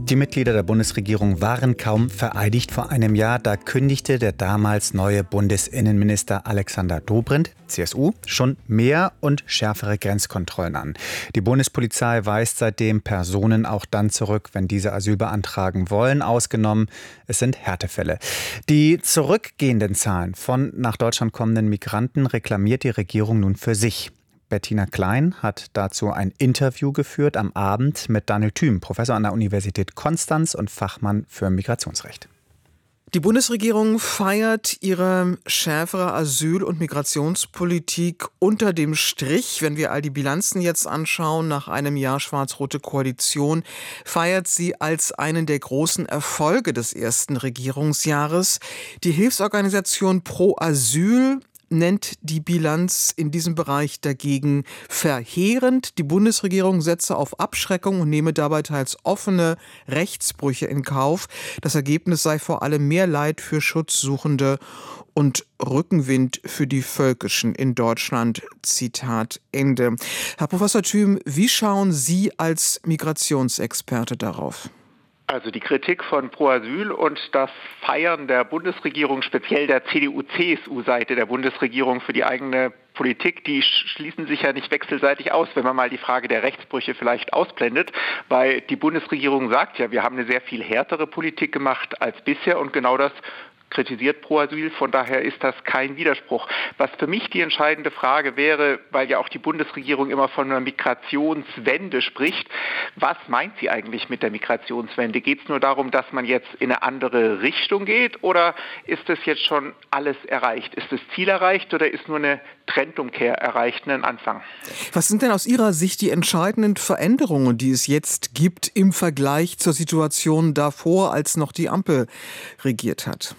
Die Mitglieder der Bundesregierung waren kaum vereidigt vor einem Jahr. Da kündigte der damals neue Bundesinnenminister Alexander Dobrindt, CSU, schon mehr und schärfere Grenzkontrollen an. Die Bundespolizei weist seitdem Personen auch dann zurück, wenn diese Asyl beantragen wollen. Ausgenommen, es sind Härtefälle. Die zurückgehenden Zahlen von nach Deutschland kommenden Migranten reklamiert die Regierung nun für sich. Bettina Klein hat dazu ein Interview geführt am Abend mit Daniel Thüm, Professor an der Universität Konstanz und Fachmann für Migrationsrecht. Die Bundesregierung feiert ihre schärfere Asyl- und Migrationspolitik unter dem Strich. Wenn wir all die Bilanzen jetzt anschauen, nach einem Jahr schwarz-rote Koalition, feiert sie als einen der großen Erfolge des ersten Regierungsjahres. Die Hilfsorganisation Pro Asyl nennt die Bilanz in diesem Bereich dagegen verheerend. Die Bundesregierung setze auf Abschreckung und nehme dabei teils offene Rechtsbrüche in Kauf. Das Ergebnis sei vor allem mehr Leid für Schutzsuchende und Rückenwind für die Völkischen in Deutschland. Zitat Ende. Herr Professor Thüm, wie schauen Sie als Migrationsexperte darauf? Also die Kritik von Pro Asyl und das Feiern der Bundesregierung, speziell der CDU-CSU-Seite der Bundesregierung für die eigene Politik, die schließen sich ja nicht wechselseitig aus, wenn man mal die Frage der Rechtsbrüche vielleicht ausblendet, weil die Bundesregierung sagt ja, wir haben eine sehr viel härtere Politik gemacht als bisher und genau das kritisiert Pro Asyl, von daher ist das kein Widerspruch. Was für mich die entscheidende Frage wäre, weil ja auch die Bundesregierung immer von einer Migrationswende spricht, was meint sie eigentlich mit der Migrationswende? Geht es nur darum, dass man jetzt in eine andere Richtung geht oder ist es jetzt schon alles erreicht? Ist das Ziel erreicht oder ist nur eine Trendumkehr erreicht, ein Anfang? Was sind denn aus Ihrer Sicht die entscheidenden Veränderungen, die es jetzt gibt im Vergleich zur Situation davor, als noch die Ampel regiert hat?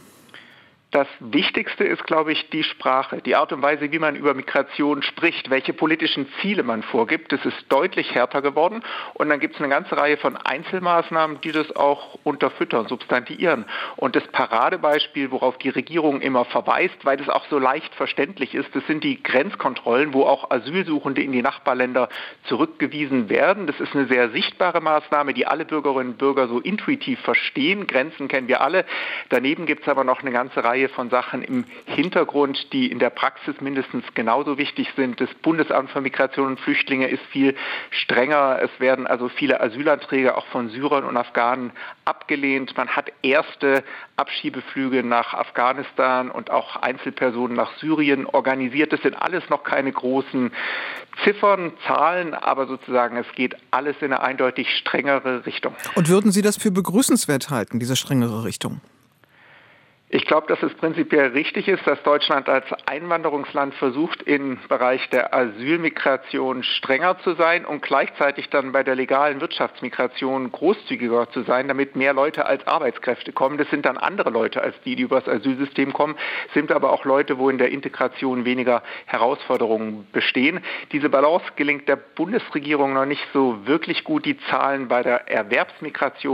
Das Wichtigste ist, glaube ich, die Sprache, die Art und Weise, wie man über Migration spricht, welche politischen Ziele man vorgibt. Das ist deutlich härter geworden. Und dann gibt es eine ganze Reihe von Einzelmaßnahmen, die das auch unterfüttern, substantiieren. Und das Paradebeispiel, worauf die Regierung immer verweist, weil das auch so leicht verständlich ist, das sind die Grenzkontrollen, wo auch Asylsuchende in die Nachbarländer zurückgewiesen werden. Das ist eine sehr sichtbare Maßnahme, die alle Bürgerinnen und Bürger so intuitiv verstehen. Grenzen kennen wir alle. Daneben gibt es aber noch eine ganze Reihe von Sachen im Hintergrund, die in der Praxis mindestens genauso wichtig sind. Das Bundesamt für Migration und Flüchtlinge ist viel strenger. Es werden also viele Asylanträge auch von Syrern und Afghanen abgelehnt. Man hat erste Abschiebeflüge nach Afghanistan und auch Einzelpersonen nach Syrien organisiert. Das sind alles noch keine großen Ziffern, Zahlen, aber sozusagen es geht alles in eine eindeutig strengere Richtung. Und würden Sie das für begrüßenswert halten, diese strengere Richtung? Ich glaube, dass es prinzipiell richtig ist, dass Deutschland als Einwanderungsland versucht, im Bereich der Asylmigration strenger zu sein und gleichzeitig dann bei der legalen Wirtschaftsmigration großzügiger zu sein, damit mehr Leute als Arbeitskräfte kommen. Das sind dann andere Leute als die über das Asylsystem kommen, sind aber auch Leute, wo in der Integration weniger Herausforderungen bestehen. Diese Balance gelingt der Bundesregierung noch nicht so wirklich gut. Die Zahlen bei der Erwerbsmigration